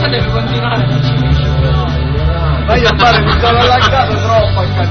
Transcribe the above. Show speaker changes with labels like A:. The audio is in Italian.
A: devi continuare, non ci dici.
B: Ma io pare mi sono allargato troppo a